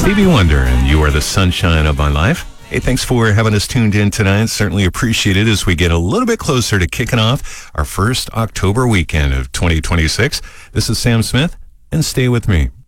Stevie Wonder, and You Are the Sunshine of My Life. Hey, thanks for having us tuned in tonight. Certainly appreciate it as we get a little bit closer to kicking off our first October weekend of 2026. This is Sam Smith, and stay with me.